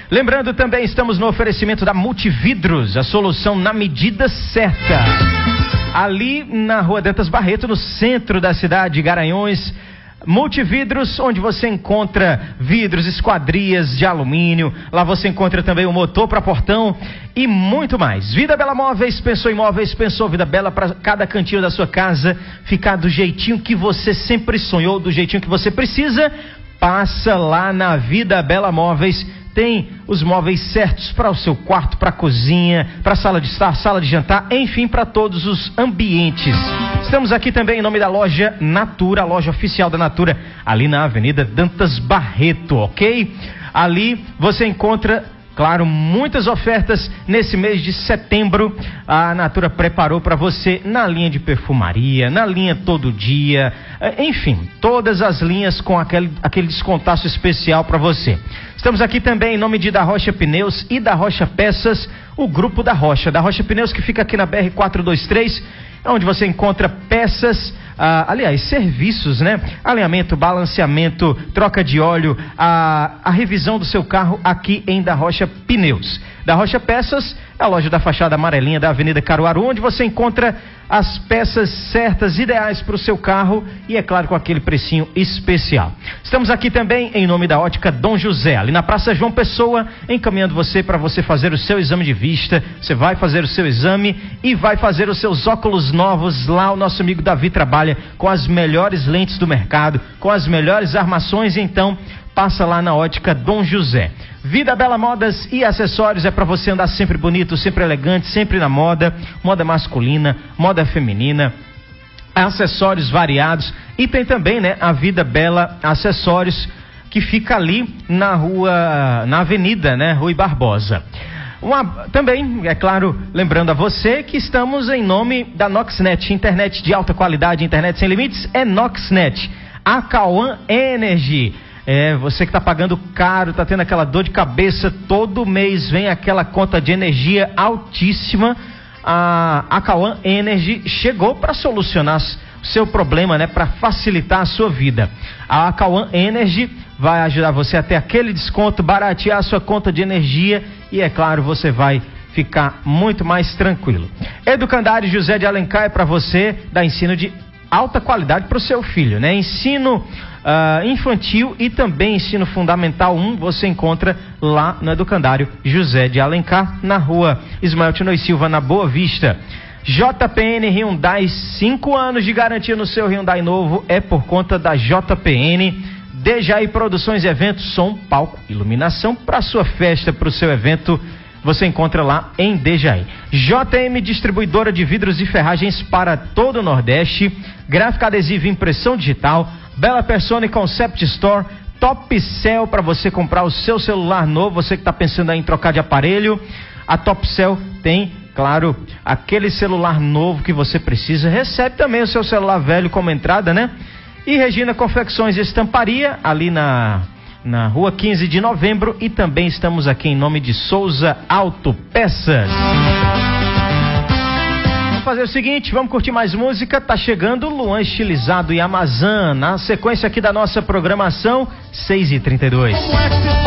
Lembrando também, estamos no oferecimento da Multividros, a solução na medida certa. Ali na Rua Dantas Barreto, no centro da cidade de Garanhuns. Multividros, onde você encontra vidros, esquadrias de alumínio. Lá você encontra também o motor para portão e muito mais. Vida Bela Móveis, pensou em móveis, pensou Vida Bela, para cada cantinho da sua casa ficar do jeitinho que você sempre sonhou, do jeitinho que você precisa. Passa lá na Vida Bela Móveis. Tem os móveis certos para o seu quarto, para a cozinha, para a sala de estar, sala de jantar, enfim, para todos os ambientes. Estamos aqui também em nome da loja Natura, a loja oficial da Natura, ali na Avenida Dantas Barreto, ok? Ali você encontra, claro, muitas ofertas nesse mês de setembro. A Natura preparou para você na linha de perfumaria, na linha todo dia, enfim, todas as linhas com aquele descontaço especial para você. Estamos aqui também em nome de Da Rocha Pneus e Da Rocha Peças, o grupo Da Rocha Pneus, que fica aqui na BR 423, onde você encontra peças, serviços, né? Alinhamento, balanceamento, troca de óleo, a revisão do seu carro aqui em Da Rocha Pneus. Da Rocha Peças é a loja da fachada amarelinha da Avenida Caruaru, onde você encontra as peças certas, ideais para o seu carro e, é claro, com aquele precinho especial. Estamos aqui também em nome da Ótica Dom José, ali na Praça João Pessoa, encaminhando você para você fazer o seu exame de vista. Você vai fazer o seu exame e vai fazer os seus óculos novos. Lá o nosso amigo Davi trabalha com as melhores lentes do mercado, com as melhores armações, então passa lá na Ótica Dom José. Vida Bela Modas e Acessórios é para você andar sempre bonito, sempre elegante, sempre na moda masculina, moda feminina, acessórios variados. E tem também, né, a Vida Bela Acessórios, que fica ali na avenida, né, Rui Barbosa. Também, é claro, lembrando a você que estamos em nome da Noxnet, internet de alta qualidade, internet sem limites, é Noxnet. A Cauã Energy. Você que está pagando caro, está tendo aquela dor de cabeça, todo mês vem aquela conta de energia altíssima. A Cauã Energy chegou para solucionar o seu problema, né? Para facilitar a sua vida. A Cauã Energy vai ajudar você a ter aquele desconto, baratear a sua conta de energia e, é claro, você vai ficar muito mais tranquilo. Educandário José de Alencar é para você dar ensino de alta qualidade para o seu filho, né? Ensino infantil e também ensino fundamental 1, você encontra lá no Educandário José de Alencar, na rua Ismael Tino e Silva, na Boa Vista. JPN Hyundai, 5 anos de garantia no seu Hyundai novo, é por conta da JPN. Dejaí Produções e Eventos, som, palco, iluminação para sua festa, para o seu evento, você encontra lá em Dejaí. JM Distribuidora de Vidros e Ferragens para todo o Nordeste, gráfica adesiva e impressão digital, Bela Persona Concept Store, Top Cell para você comprar o seu celular novo, você que está pensando em trocar de aparelho. A Top Cell tem, claro, aquele celular novo que você precisa, recebe também o seu celular velho como entrada, né? E Regina Confecções e Estamparia, ali na rua 15 de novembro, e também estamos aqui em nome de Souza Autopeças. Vamos fazer o seguinte, vamos curtir mais música. Tá chegando Luan Estilizado e Amazã, na sequência aqui da nossa programação, 6h32.